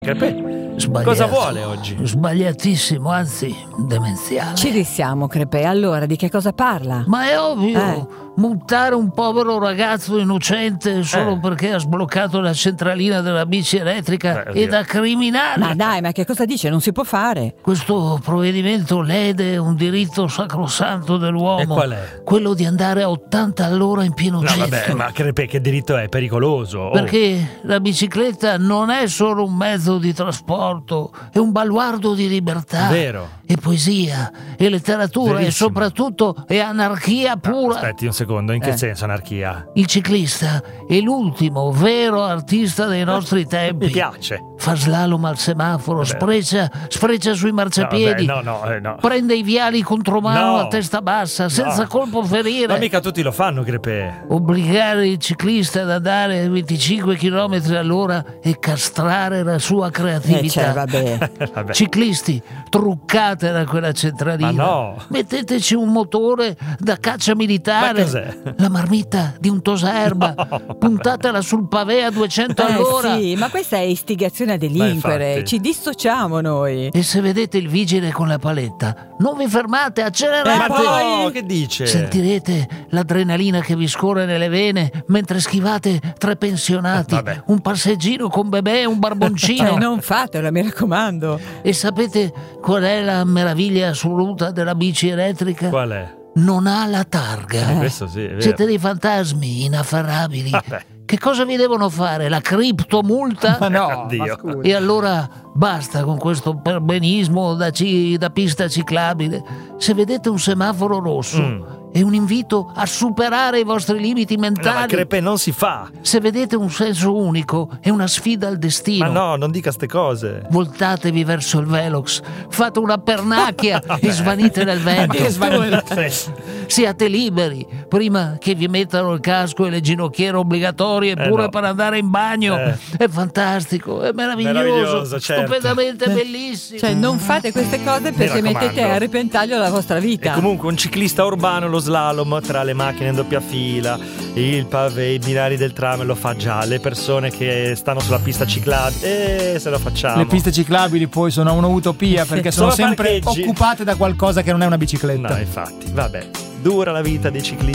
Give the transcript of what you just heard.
Crepè, Sbagliato. cosa vuole oggi? Sbagliatissimo, anzi demenziale. Ci risiamo, Crepè. Allora, di che cosa parla? Ma è ovvio, multare un povero ragazzo innocente solo perché ha sbloccato la centralina della bici elettrica è da criminale. Ma dai, ma che cosa dice? Non si può fare. Questo provvedimento lede un diritto sacrosanto dell'uomo. E qual è? Quello di andare a 80 all'ora in pieno No, getto. vabbè, ma Crepè, che diritto è? Pericoloso. Oh. Perché la bicicletta non è solo un mezzo di trasporto, è un baluardo di libertà. Vero. E poesia, e letteratura, Verissimo. e soprattutto è anarchia pura. Aspetti un secondo, in che senso anarchia? Il ciclista è l'ultimo vero artista dei nostri tempi. Mi piace. Fa slalom al semaforo, sfreccia sui marciapiedi, No. prende i viali contromano No. a testa bassa, senza colpo ferire. Ma mica tutti lo fanno, Crepè. Obbligare il ciclista ad andare a 25 km all'ora e castrare la sua creatività. Vabbè. Ciclisti, truccate da quella centralina. Ma no. Metteteci un motore da caccia militare. Ma cos'è? La marmitta di un tosaerba. Puntatela sul pavé a 200 all'ora. Sì, ma questa è istigazione a delinquere. infatti. Ci dissociamo noi. E se vedete il vigile con la paletta, non vi fermate, accelerate. Ma no, che dice? Sentirete l'adrenalina che vi scorre nelle vene mentre schivate 3 pensionati, Vabbè. un passeggino con bebè e un barboncino. Non fatelo, mi raccomando. E sapete qual è la meraviglia assoluta della bici elettrica? Qual è? Non ha la targa. Questo sì, è vero. Siete dei fantasmi inafferrabili. Vabbè. Che cosa vi devono fare? La criptomulta? Ma no, Oddio. ma scusi. E allora basta con questo perbenismo da pista ciclabile. Se vedete un semaforo rosso, è un invito a superare i vostri limiti No, ma mentali. Crepè non si fa. Se vedete un senso unico, è una sfida al destino. Ma no, non dica ste cose. Voltatevi verso il Velox, fate una pernacchia e svanite nel vento. Siate liberi prima che vi mettano il casco e le ginocchiere obbligatorie pure no. per andare in bagno. È fantastico, è Meraviglioso, certo. stupendamente bellissimo. Cioè, non fate queste cose perché raccomando. mettete a repentaglio la vostra E vita. comunque un ciclista urbano lo slalom tra le macchine in doppia fila, il pavé, i binari del tram lo fa già. Le persone che stanno sulla pista ciclabile, se lo facciamo. Le piste ciclabili poi sono un'utopia perché sono Solo sempre parcheggi. occupate da qualcosa che non è una bicicletta. No, infatti, vabbè. Dura la vita dei ciclisti.